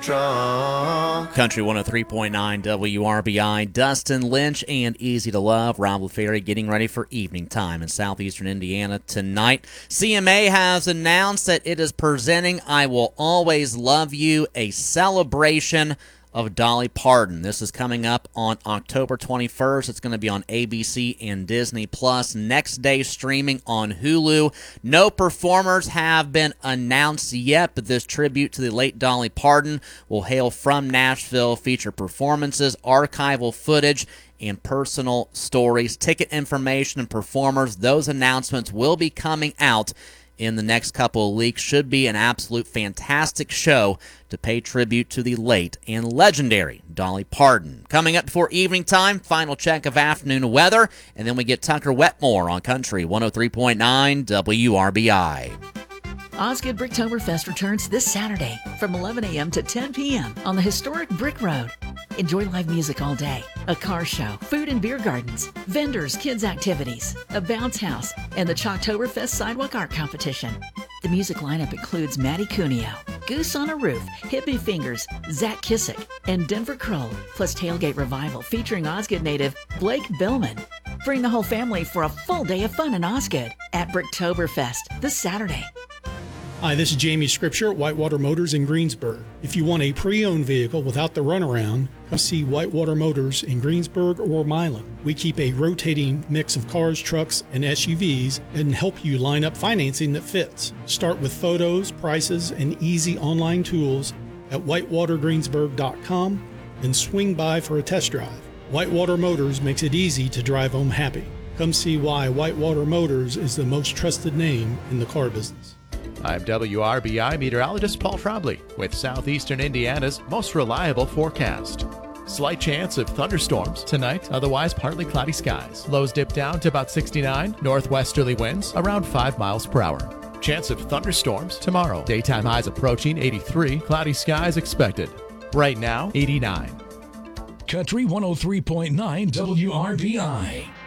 truck. Country 103.9 WRBI, Dustin Lynch and Easy to Love. Rob LaFerry getting ready for evening time in southeastern Indiana tonight. CMA has announced that it is presenting I Will Always Love You, a celebration of Dolly Parton. This is coming up on October 21st. It's going to be on ABC and Disney Plus. Next day streaming on Hulu. No performers have been announced yet, but this tribute to the late Dolly Parton will hail from Nashville, feature performances, archival footage, and personal stories. Ticket information and performers, those announcements will be coming out in the next couple of weeks. Should be an absolute fantastic show to pay tribute to the late and legendary Dolly Parton. Coming up before evening time, final check of afternoon weather, and then we get Tucker Wetmore on Country 103.9 WRBI. Osgood Bricktoberfest returns this Saturday from 11 a.m. to 10 p.m. on the historic Brick Road. Enjoy live music all day, a car show, food and beer gardens, vendors, kids activities, a bounce house, and the Chalktoberfest Sidewalk Art Competition. The music lineup includes Matty Cuneo, Goose on a Roof, Hippie Fingers, Zach Kissick, and Denver Kroll, plus Tailgate Revival featuring Osgood native Blake Billman. Bring the whole family for a full day of fun in Osgood at Bricktoberfest this Saturday. Hi, this is Jamie Scripture at Whitewater Motors in Greensburg. If you want a pre-owned vehicle without the runaround, come see Whitewater Motors in Greensburg or Milan. We keep a rotating mix of cars, trucks, and SUVs and help you line up financing that fits. Start with photos, prices, and easy online tools at whitewatergreensburg.com and swing by for a test drive. Whitewater Motors makes it easy to drive home happy. Come see why Whitewater Motors is the most trusted name in the car business. I'm WRBI meteorologist Paul Trombley with southeastern Indiana's most reliable forecast. Slight chance of thunderstorms tonight, otherwise partly cloudy skies. Lows dip down to about 69, northwesterly winds around 5 miles per hour. Chance of thunderstorms tomorrow. Daytime highs approaching 83, cloudy skies expected. Right now, 89. Country 103.9 WRBI.